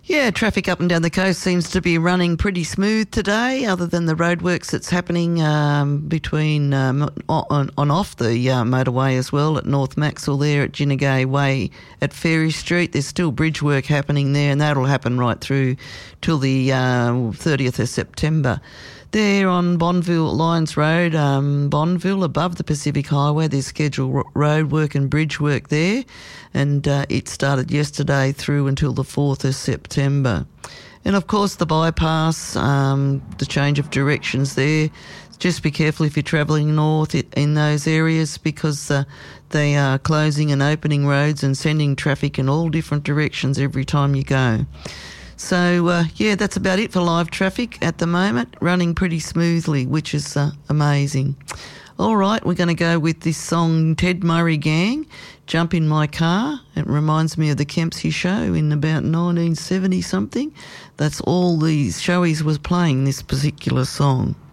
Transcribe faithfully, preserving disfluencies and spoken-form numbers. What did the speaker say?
Yeah, traffic up and down the coast seems to be running pretty smooth today, other than the roadworks that's happening um, between um, on, on off the uh, motorway as well at North Maxwell there at Jinnegay Way at Ferry Street. There's still bridge work happening there, and that'll happen right through till the uh, thirtieth of September. There on Bonville Lyons Road, um, Bonville, above the Pacific Highway, there's scheduled road work and bridge work there, and uh, it started yesterday through until the fourth of September. And of course the bypass, um, the change of directions there. Just be careful if you're travelling north in those areas, because uh, they are closing and opening roads and sending traffic in all different directions every time you go. So, uh, yeah, that's about it for live traffic at the moment, running pretty smoothly, which is uh, amazing. All right, we're going to go with this song, Ted Murray Gang, Jump in My Car. It reminds me of the Kempsey show in about nineteen seventy something. That's all the showies was playing, this particular song.